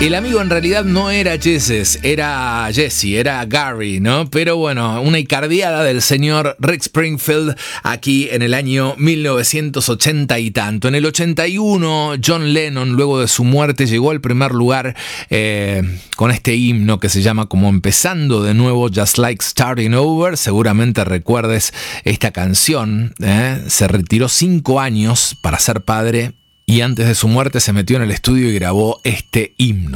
El amigo en realidad no era Jesse, era Gary, ¿no? Pero bueno, una icardiada del señor Rick Springfield aquí en el año 1980 y tanto. En el 81, John Lennon, luego de su muerte, llegó al primer lugar con este himno que se llama como Empezando de nuevo, Just Like Starting Over. Seguramente recuerdes esta canción. Se retiró 5 años para ser padre y antes de su muerte se metió en el estudio y grabó este himno.